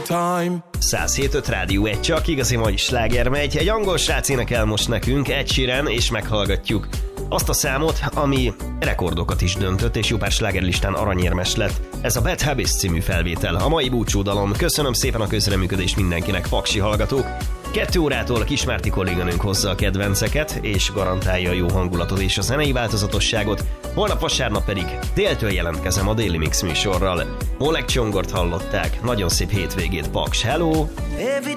107.5 Rádió, egy csak igazi mai sláger megy. Egy angol srác énekel most nekünk, Ed Sheeran, és meghallgatjuk azt a számot, ami rekordokat is döntött, és jó pár slágerlistán aranyérmes lett. Ez a Bad Habits című felvétel, a mai búcsúdalom. Köszönöm szépen a közreműködést mindenkinek, paksi hallgatók. 2 órától Kismárti kolléganőnk hozza a kedvenceket, és garantálja a jó hangulatot és a zenei változatosságot. Holnap vasárnap pedig déltől jelentkezem a Daily Mix műsorral. Oleg Csongort hallották, nagyon szép hétvégét, Paks, hello!